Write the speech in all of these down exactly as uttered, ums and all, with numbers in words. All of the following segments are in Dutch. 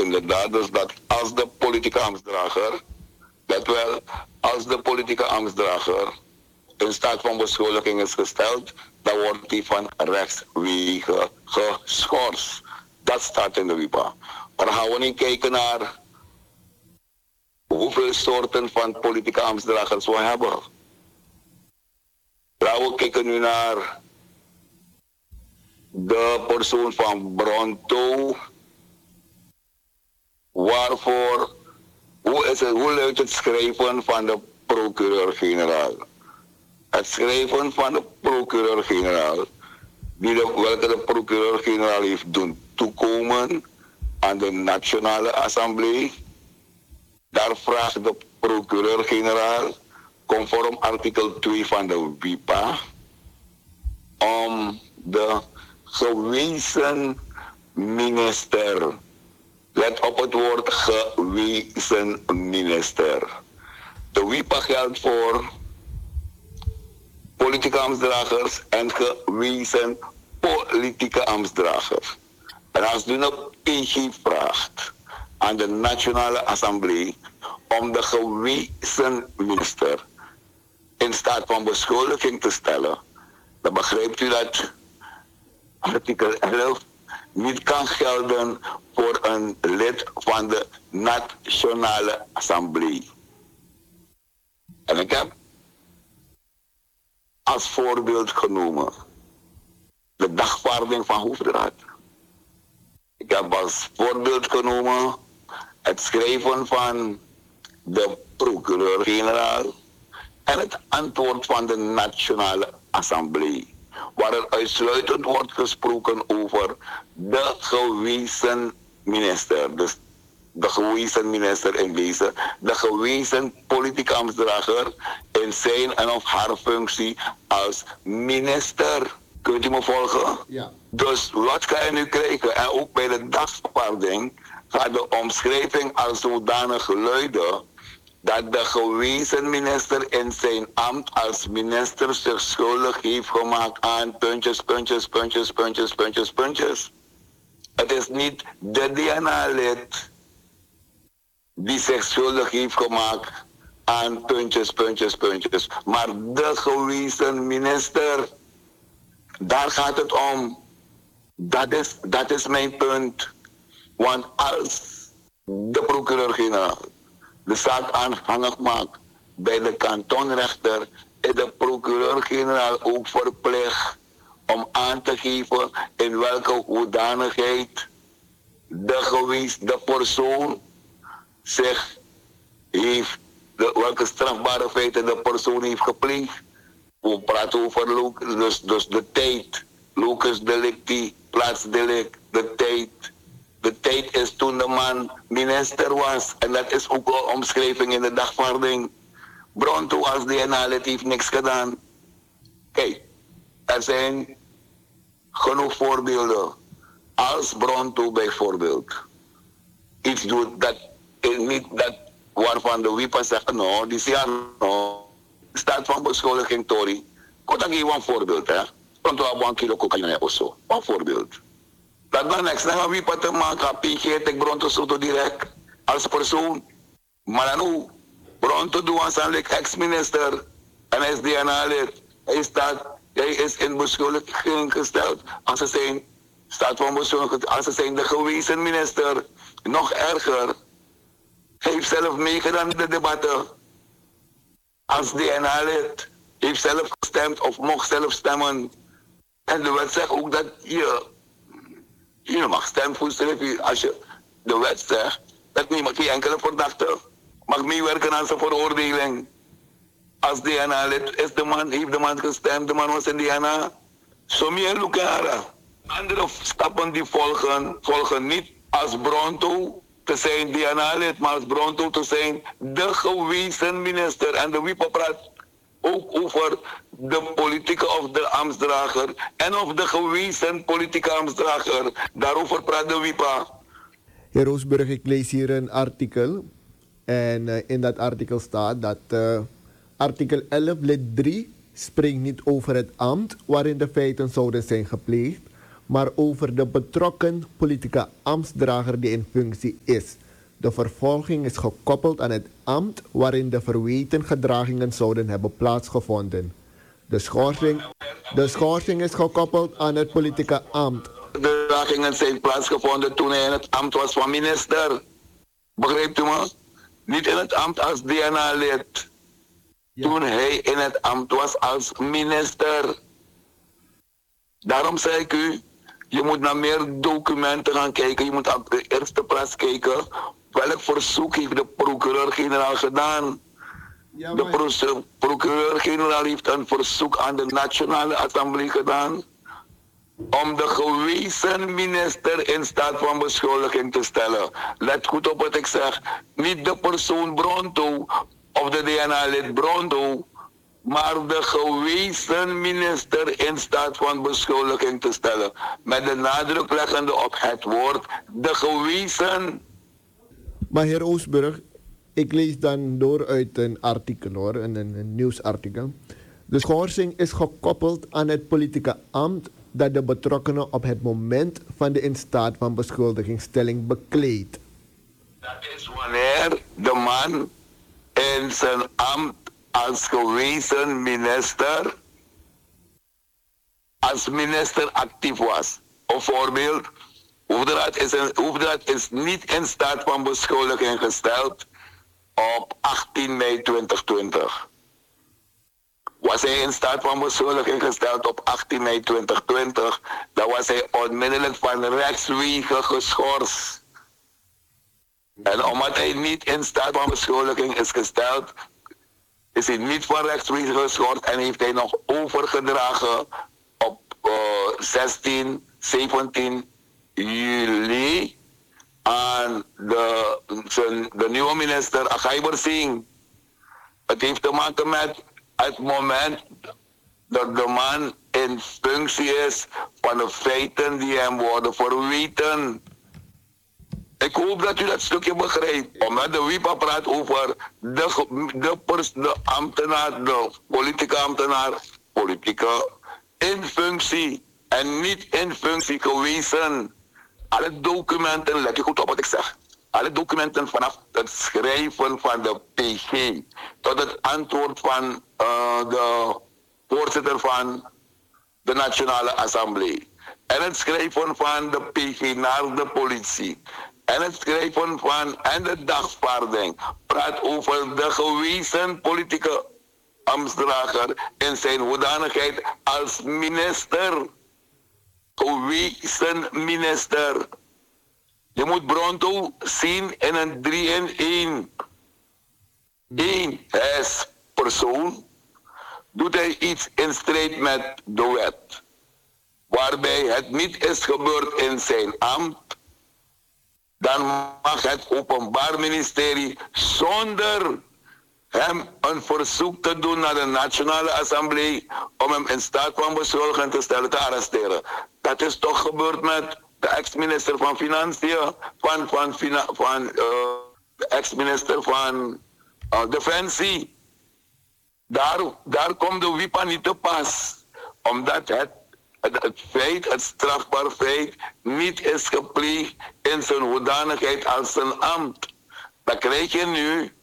inderdaad dus dat als de politieke ambtsdrager, dat wel als de politieke ambtsdrager in staat van beschuldiging is gesteld, dan wordt hij van rechtswege geschorst. Dat staat in de W I P A. Maar dan gaan we niet kijken naar hoeveel soorten van politieke ambtsdragers we hebben. Laten we kijken nu naar de persoon van Bronto. Waarvoor, hoe, is het, hoe luidt het schrijven van de procureur-generaal? Het schrijven van de procureur-generaal, die de, welke de procureur-generaal heeft doen toekomen aan de Nationale Assemblée. Daar vraagt de procureur-generaal, conform artikel twee van de W I P A, om de gewezen minister, let op het woord gewezen minister. De W I P A geldt voor politieke ambtsdragers en gewezen politieke ambtsdragers. En als u een P G vraagt aan de Nationale Assemblée om de gewezen minister in staat van beschuldiging te stellen, dan begrijpt u dat artikel elf niet kan gelden voor een lid van de Nationale Assemblée. En ik heb als voorbeeld genomen de dagvaarding van Hoefdraad. Ik heb als voorbeeld genomen het schrijven van de procureur-generaal en het antwoord van de Nationale Assemblée, waar er uitsluitend wordt gesproken over de gewezen minister. Dus de gewezen minister in deze, de gewezen politieke ambtsdrager in zijn en of haar functie als minister. Kunt u me volgen? Ja. Dus wat kan je nu krijgen? En ook bij de dagvaarding gaat de omschrijving als zodanig luiden dat de gewezen minister in zijn ambt als minister zich schuldig heeft gemaakt aan puntjes, puntjes, puntjes, puntjes, puntjes, puntjes. Het is niet de D N A-lid die zich schuldig heeft gemaakt aan puntjes, puntjes, puntjes, maar de gewezen minister. Daar gaat het om. Dat is, dat is mijn punt. Want als de procureur-generaal de zaak aanhangig maakt bij de kantonrechter, is de procureur-generaal ook verplicht om aan te geven in welke hoedanigheid de gewees, de persoon zich heeft, de, welke strafbare feiten de persoon heeft gepleegd. We praten over dus, dus de tijd, locus delicti, plaatsdelict, de tijd. De tijd is toen de man minister was. En dat is ook een omschrijving in de dagvaarding. Bronto als D N A-lid heeft niks gedaan. Kijk, er zijn genoeg voorbeelden. Als Bronto bijvoorbeeld iets doet dat niet dat waarvan de W I P A zegt, no, die zegt, no, staat van beschuldiging, Tori. Kort dan geef een voorbeeld, hè. Pronto hebben een kilo cocaïne of zo. Een voorbeeld. Dat dan niks, dan W I P A te maken, P G, ik Bronto zo direct, als persoon. Maar dan hoe? Bronto doet aan zijn ex-minister en hij is D N A-lid. Hij staat, hij is in beschuldiging gesteld. Als ze zijn, staat van beschuldiging, als ze zijn de gewezen minister. Nog erger, hij heeft zelf meegedaan in de debatten. Als D N A-lid, heeft zelf gestemd of mocht zelf stemmen. En de wet zegt ook dat je, je mag stemmen voor zelf. Als je de wet zegt dat niemand, geen enkele verdachte mag meewerken aan zijn veroordeling. Als D N A-lid is de man, heeft de man gestemd, de man was in D N A. Zo meer Lucara. Andere stappen die volgen, volgen niet als Bronto te zijn D N A-lid, maar als Bronto te zijn de gewezen minister. En de W I P A praat ook over de politieke of de ambtsdrager en of de gewezen politieke ambtsdrager. Daarover praat de W I P A. Heer Roosburg, ik lees hier een artikel. En uh, in dat artikel staat dat uh, artikel elf lid drie spreekt niet over het ambt waarin de feiten zouden zijn gepleegd, maar over de betrokken politieke ambtsdrager die in functie is. De vervolging is gekoppeld aan het ambt waarin de verweten gedragingen zouden hebben plaatsgevonden. De schorsing, de schorsing is gekoppeld aan het politieke ambt. De gedragingen zijn plaatsgevonden toen hij in het ambt was van minister. Begrijpt u me? Niet in het ambt als D N A-lid. Ja. Toen hij in het ambt was als minister. Daarom zei ik u, je moet naar meer documenten gaan kijken. Je moet op de eerste plaats kijken. Welk verzoek heeft de procureur-generaal gedaan? Ja, de pro- procureur-generaal heeft een verzoek aan de Nationale Assemblée gedaan. Om de gewezen minister in staat van beschuldiging te stellen. Let goed op wat ik zeg. Niet de persoon Bronto of de D N A-lid Bronto, maar de gewezen minister in staat van beschuldiging te stellen. Met de nadruk leggende op het woord de gewezen. Maar heer Oostburg, ik lees dan door uit een artikel hoor, een, een, een nieuwsartikel. De schorsing is gekoppeld aan het politieke ambt dat de betrokkenen op het moment van de in staat van beschuldigingsstelling bekleedt. Dat is wanneer de man in zijn ambt als gewezen minister, als minister actief was. Bijvoorbeeld, hoofdraad is, een, hoofdraad is niet in staat van beschuldiging gesteld op achttien mei tweeduizend twintig. Was hij in staat van beschuldiging gesteld op achttien mei tweeduizend twintig, dan was hij onmiddellijk van rechtswege geschorst. En omdat hij niet in staat van beschuldiging is gesteld, is hij niet van rechtswege geschorst en heeft hij nog overgedragen op uh, zestien, zeventien juli aan de, zijn, de nieuwe minister Aghaiber Singh. Het heeft te maken met het moment dat de man in functie is van de feiten die hem worden verweten. Ik hoop dat u dat stukje begrijpt. Omdat de W I P A praat over de, de, pers, de ambtenaar, de politieke ambtenaar, politieke in functie en niet in functie gewezen. Alle documenten, let je goed op wat ik zeg. Alle documenten vanaf het schrijven van de P G tot het antwoord van uh, de voorzitter van de Nationale Assemblée. En het schrijven van de P G naar de politie. En het schrijven van en de dagvaarding praat over de gewezen politieke ambtsdrager in zijn hoedanigheid als minister. Gewezen minister. Je moet Bronto zien in een drie in één. Eén, hij is persoon. Doet hij iets in strijd met de wet, waarbij het niet is gebeurd in zijn ambt, dan mag het Openbaar Ministerie zonder hem een verzoek te doen naar de Nationale Assemblée om hem in staat van beschuldiging te stellen, te arresteren. Dat is toch gebeurd met de ex-minister van Financiën, van, van, van, van uh, de ex-minister van uh, Defensie. Daar, daar komt de W I P A niet te pas, omdat het, het, het feit, het strafbaar feit, niet is gepleegd in zijn hoedanigheid als zijn ambt. Dan krijg je nu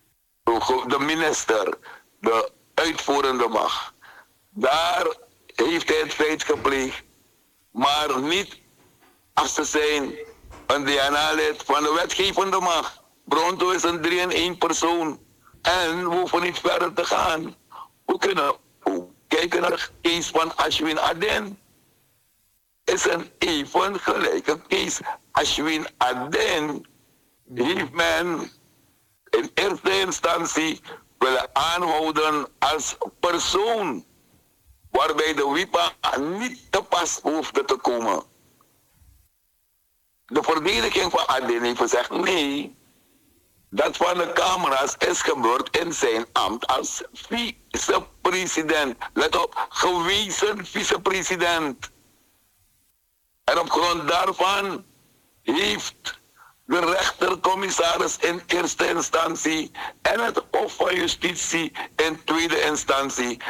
de minister, de uitvoerende macht. Daar heeft hij het feit gepleegd, maar niet als ze zijn een D N A-lid van de wetgevende macht. Bronto is een drie in één persoon. En we hoeven niet verder te gaan. We kunnen kijken naar de case van Ashwin Aden. Is een even gelijke case. Ashwin Aden heeft men in eerste instantie willen aanhouden als persoon, waarbij de W I P A niet te pas hoefde te komen. De verdediging van Aden heeft gezegd nee. Dat van de camera's is gebeurd in zijn ambt als vicepresident. Let op, gewezen vicepresident. En op grond daarvan heeft de rechtercommissaris in eerste instantie en het Hof van Justitie in tweede instantie de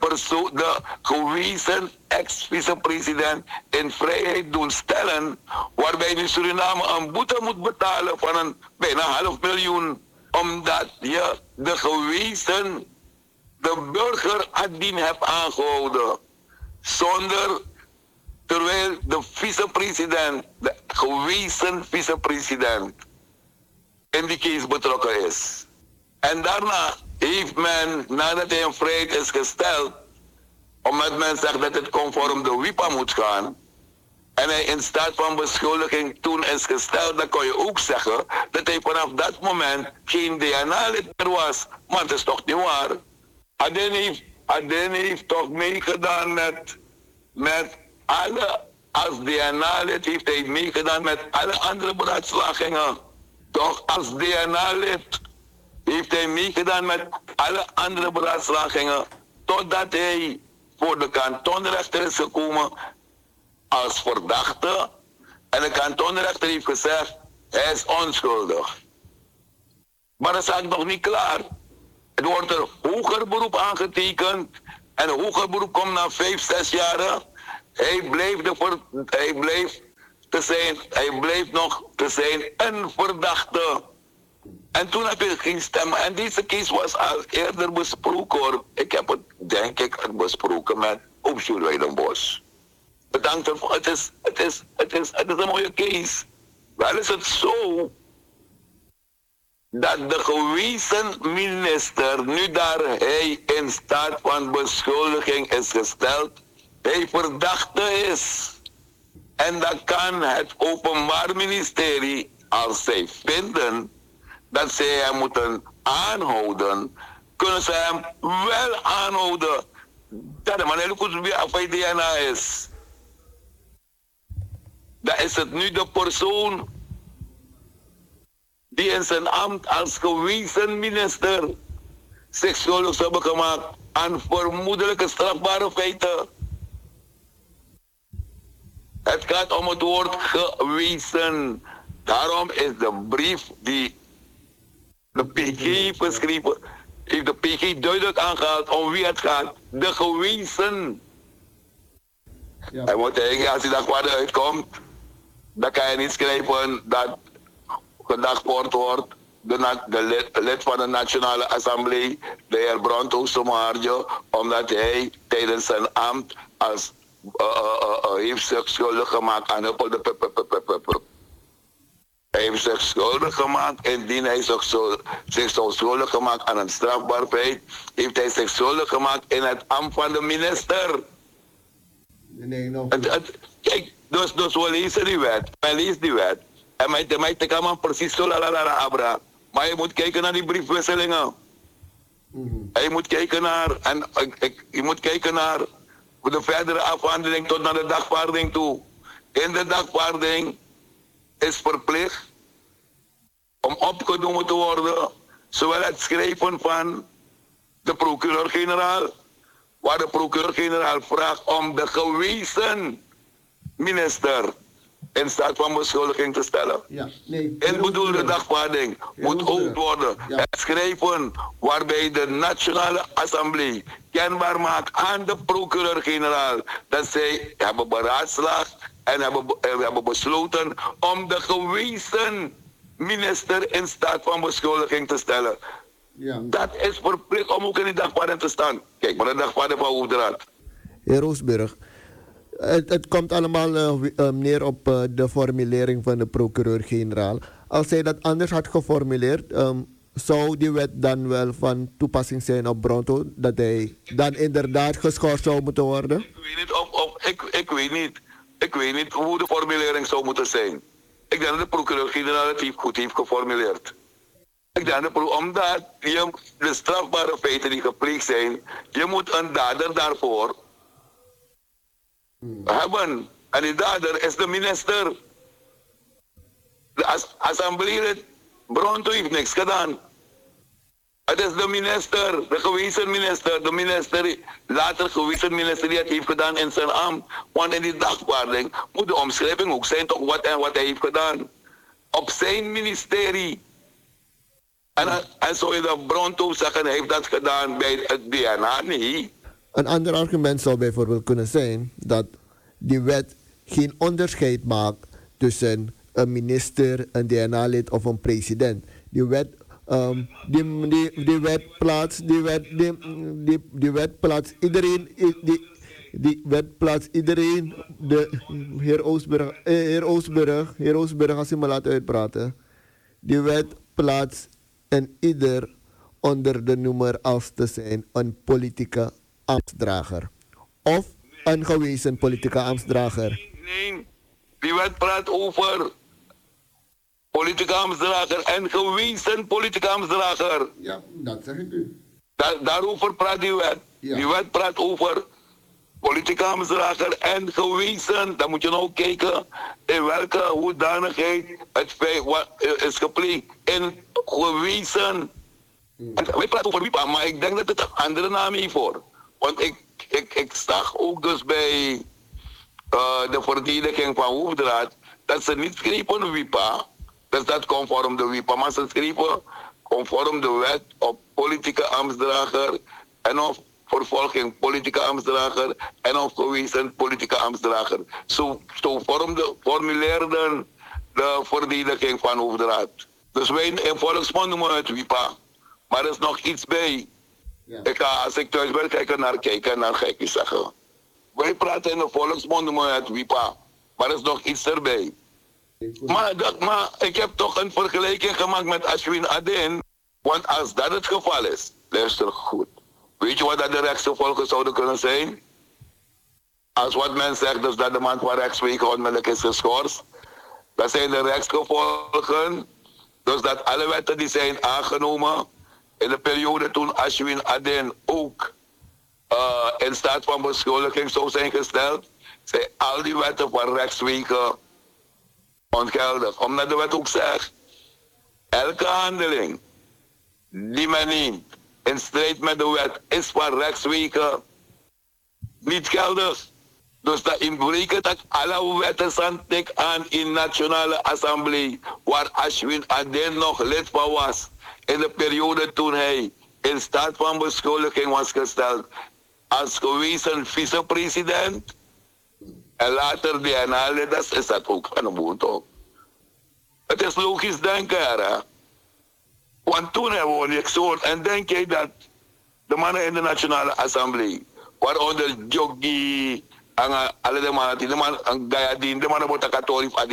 perso- de gewezen ex-vicepresident in vrijheid doen stellen, waarbij nu Suriname een boete moet betalen van een bijna half miljoen, omdat je de gewezen, de burger adien hebt aangehouden, zonder, terwijl de vicepresident, de gewezen vicepresident, in die case betrokken is. En daarna heeft men, nadat hij in vrijheid is gesteld, omdat men zegt dat het conform de W I P A moet gaan, en hij in staat van beschuldiging toen is gesteld, dan kon je ook zeggen dat hij vanaf dat moment geen D N A-lid meer was. Maar het is toch niet waar? Aden heeft, Aden heeft toch meegedaan met, met alle, als D N A-lid heeft hij meegedaan met alle andere beraadslagingen. Toch als D N A-lid heeft hij meegedaan met alle andere beraadslagingen, totdat hij voor de kantonrechter is gekomen als verdachte. En de kantonrechter heeft gezegd, hij is onschuldig. Maar dat is eigenlijk nog niet klaar. Er wordt er hoger beroep aangetekend. En een hoger beroep komt na vijf, zes jaar. Hij bleef, de ver, hij bleef, te zijn, hij bleef nog te zijn een verdachte. En toen heb je geen stem. En deze case was al eerder besproken hoor. Ik heb het denk ik besproken met Opsjoel Weidenbos. Bedankt ervoor. Het is, het, is, het, is, het is een mooie case. Wel is het zo dat de gewezen minister, nu daar hij in staat van beschuldiging is gesteld, hij verdachte is. En dan kan het Openbaar Ministerie, als zij vinden dat zij hem moeten aanhouden, kunnen ze hem wel aanhouden. Dat de manier hoe weer af hij D N A is. Dan is het nu de persoon die in zijn ambt als gewezen minister zich schuldig hebben gemaakt aan vermoedelijke strafbare feiten. Het gaat om het woord gewezen. Daarom is de brief die de P G heeft geschreven, heeft de P G duidelijk aangehaald om wie het gaat. De gewezen. Ja. En moet eigenlijk, als hij daar uitkomt, dan kan je niet schrijven dat gedagvoerd wordt de, de lid, lid van de Nationale Assemblée, de heer Bronto Somarjo, omdat hij tijdens zijn ambt als uh, uh, uh, heeft zich schuldig gemaakt aan huppelde pup. Hij heeft zich schuldig gemaakt, indien hij zich, zo, zich zo schuldig gemaakt aan een strafbaar feit, heeft hij zich schuldig gemaakt in het ambt van de minister. Nee, no. het, het, kijk, dus, dus we lezen die wet, wij lezen die wet. En mij te mij te kan precies zo la la la abra. Maar je moet kijken naar die briefwisselingen. Mm-hmm. En je moet kijken naar, en ik, ik, je moet kijken naar de verdere afhandeling tot naar de dagvaarding toe. In de dagvaarding is verplicht om opgenomen te worden, zowel het schrijven van de procureur-generaal, waar de procureur-generaal vraagt om de gewezen minister in staat van beschuldiging te stellen. Ja, nee, in bedoelde dagvaarding moet ook worden ja. Het schrijven waarbij de Nationale Assemblée kenbaar maakt aan de procureur-generaal dat zij hebben beraadslaagd en hebben, hebben besloten om de gewezen minister in staat van beschuldiging te stellen. Ja. Dat is verplicht om ook in die dagvaarding te staan. Kijk maar de dagvaarding van Hoefdraad. Heer Roosburg, het, het komt allemaal uh, uh, neer op uh, de formulering van de procureur-generaal. Als hij dat anders had geformuleerd, um, zou die wet dan wel van toepassing zijn op Bronto? Dat hij dan inderdaad geschorst zou moeten worden? Ik weet niet, of, of, ik, ik weet niet. Ik weet niet hoe de formulering zou moeten zijn. Ik denk dat de procureur-generaal het goed heeft geformuleerd. Ik denk dat omdat je de strafbare feiten die gepleegd zijn, je moet een dader daarvoor hmm. hebben. En die dader is de minister. De as- assemblee Bronto heeft niks gedaan. Het is de minister, de gewezen minister, de minister, later gewezen minister die het heeft gedaan in zijn ambt. Want in die dagvaarding moet de omschrijving ook zijn toch wat en wat hij heeft gedaan. Op zijn ministerie. En, en zou je dat Bronto zeggen, hij heeft dat gedaan bij het D N A? Nee. Een ander argument zou bijvoorbeeld kunnen zijn dat die wet geen onderscheid maakt tussen een minister, een D N A-lid of een president. Die wet, um, die, die, die wet plaatst, die wet, die, die, die wet plaatst iedereen, die, die wet plaatst iedereen, de heer Oostburg, eh, heer Oostburg, heer Oostburg, als u me laat uitpraten. Die wet plaatst en ieder onder de noemer als te zijn een politieke ambtsdrager. Of een gewezen politieke ambtsdrager. Nee, nee, die wet praat over politieke ambtsdrager en gewezen politieke ambtsdrager. Ja, dat zeg ik u. Da daarover praat die wet. Ja. Die wet praat over politieke ambtsdrager en gewezen. Dan moet je nou kijken in welke hoedanigheid het feit is gepleegd. In gewezen. Hmm. Wij praten over W I P A, maar ik denk dat het een andere naam heeft voor. Want ik, ik, ik zag ook dus bij uh, de verdediging van Hoofdraad dat ze niet schreven W I P A. Dus dat conform de W I P A, maar ze schreven conform de wet op politieke ambtsdrager en of vervolging politieke ambtsdrager en of gewezen politieke ambtsdrager. Zo, zo vormde, formuleerden de verdediging van Hoofdraad. Dus wij in volksmond noemen het W I P A. Maar er is nog iets bij. Ja. Ik ga, als ik thuis ben, kijken naar kijken en dan ga ik je zeggen. Wij praten in de volksmond noemen het W I P A. Maar er is nog iets erbij. Maar, dat, maar ik heb toch een vergelijking gemaakt met Ashwin Adin. Want als dat het geval is, luister goed. Weet je wat dat de rechtsgevolgen zouden kunnen zijn? Als wat men zegt, dus dat de man van rechtswege onmiddellijk is geschorst. Dat zijn de rechtsgevolgen. Dus dat alle wetten die zijn aangenomen in de periode toen Ashwin Adin ook uh, in staat van beschuldiging zou zijn gesteld, zijn al die wetten van rechtswege ongeldig. Omdat de wet ook zegt, elke handeling die men neemt in strijd met de wet is van rechtswege niet geldig. Dus dat inbrekend dat alle wetten zandtik aan in Nationale Assemblée, waar Ashwin Adin nog lid van was, in de periode toen hij in staat van beschuldiging was gesteld als gewezen vicepresident en later D N A-lid, dat is dat ook een boel toch. Het is logisch denken, hè? Want toen hebben we niks gehoord. En denk jij dat de mannen in de Nationale Assemblée, waaronder Joggi, alle de mannen, de mannen, de mannen, de mannen,